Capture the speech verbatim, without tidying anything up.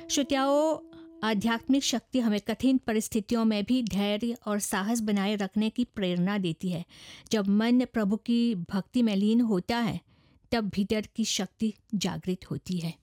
श्रोताओं, आध्यात्मिक शक्ति हमें कठिन परिस्थितियों में भी धैर्य और साहस बनाए रखने की प्रेरणा देती है। जब मन प्रभु की भक्ति में लीन होता है तब भीतर की शक्ति जागृत होती है।